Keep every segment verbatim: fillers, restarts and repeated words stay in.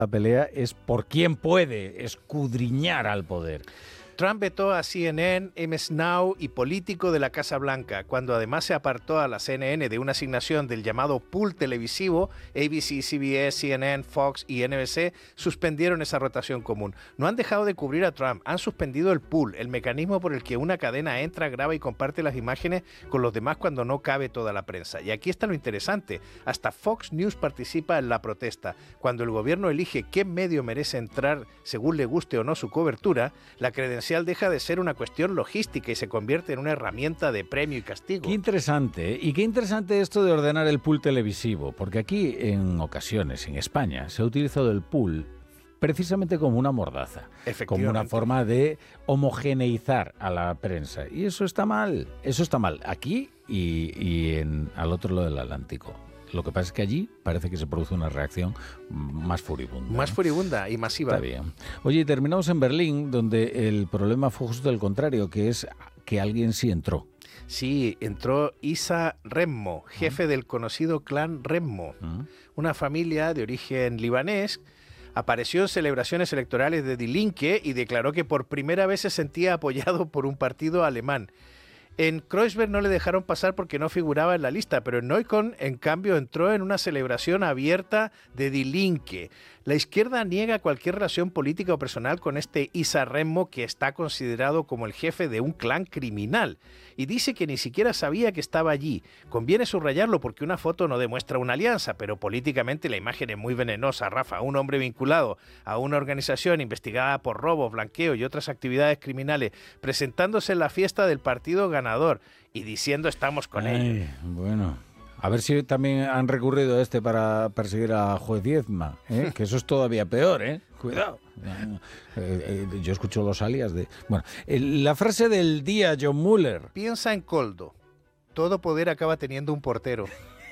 La pelea es por quién puede escudriñar al poder. Trump vetó a C N N, M S Now y Político de la Casa Blanca, cuando además se apartó a la C N N de una asignación del llamado pool televisivo. A B C, C B S, C N N, Fox y N B C suspendieron esa rotación común. No han dejado de cubrir a Trump, han suspendido el pool, el mecanismo por el que una cadena entra, graba y comparte las imágenes con los demás cuando no cabe toda la prensa. Y aquí está lo interesante, hasta Fox News participa en la protesta. Cuando el gobierno elige qué medio merece entrar según le guste o no su cobertura, la credencial deja de ser una cuestión logística y se convierte en una herramienta de premio y castigo. Qué interesante, ¿eh? Y qué interesante esto de ordenar el pool televisivo, porque aquí en ocasiones, en España, se ha utilizado el pool precisamente como una mordaza, como una forma de homogeneizar a la prensa. Y eso está mal, eso está mal, aquí y, y en, al otro lado del Atlántico. Lo que pasa es que allí parece que se produce una reacción más furibunda. Más ¿no? furibunda y masiva. Está bien. Oye, terminamos en Berlín, donde el problema fue justo el contrario, que es que alguien sí entró. Sí, entró Issa Remmo, jefe uh-huh. del conocido clan Remmo, uh-huh. una familia de origen libanés. Apareció en celebraciones electorales de Die Linke y declaró que por primera vez se sentía apoyado por un partido alemán. En Kreuzberg no le dejaron pasar porque no figuraba en la lista, pero en Neukölln, en cambio, entró en una celebración abierta de Die Linke. La izquierda niega cualquier relación política o personal con este Issa Remmo, que está considerado como el jefe de un clan criminal, y dice que ni siquiera sabía que estaba allí. Conviene subrayarlo porque una foto no demuestra una alianza, pero políticamente la imagen es muy venenosa, Rafa. Un hombre vinculado a una organización investigada por robo, blanqueo y otras actividades criminales, presentándose en la fiesta del partido ganador y diciendo estamos con Ay, ellos. Bueno, a ver si también han recurrido a este para perseguir a Juez Diezma, ¿eh? Que eso es todavía peor, ¿eh? Cuidado. Eh, eh, yo escucho los alias de... Bueno, el, la frase del día, John Muller. Piensa en Koldo. Todo poder acaba teniendo un portero.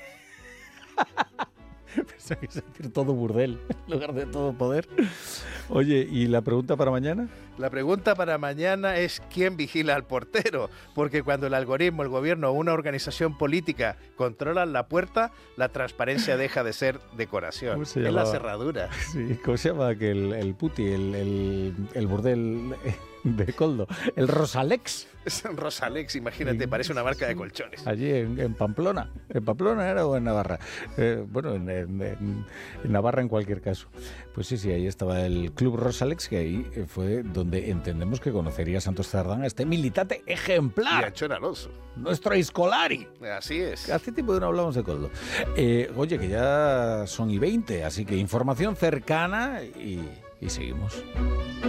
Pensaba que iba a decir todo burdel en lugar de todo poder. Oye, ¿y la pregunta para mañana? La pregunta para mañana es ¿quién vigila al portero? Porque cuando el algoritmo, el gobierno o una organización política controlan la puerta, la transparencia deja de ser decoración. Es la cerradura. Sí, ¿cómo se llama aquel, el puti, el, el, el burdel de Koldo? El Rosalex. Es un Rosalex, imagínate, parece una marca de colchones. Allí en, en Pamplona. ¿En Pamplona era o en Navarra? Eh, bueno, en, en, en, en Navarra en cualquier caso. Pues sí, sí, ahí estaba el Club Rosalex, que ahí fue donde entendemos que conocería Santos Cerdán a este militante ejemplar. Y a Chon Alonso. Nuestro Iscolari. Así es. Hace tiempo que no hablamos de Koldo. Eh, oye, que ya son y veinte, así que información cercana y, y seguimos.